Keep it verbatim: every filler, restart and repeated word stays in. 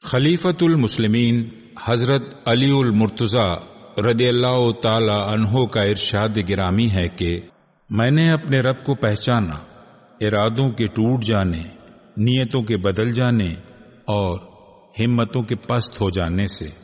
खलीफतुल मुस्लिमीन हजरत अलीउल मुर्तज़ा रदियल्लाहु ताला अन्हो का इरशाद गिरामी है कि मैंने अपने रब को पहचाना इरादों के टूट जाने, नियतों के बदल जाने और हिम्मतों के पस्त हो जाने से।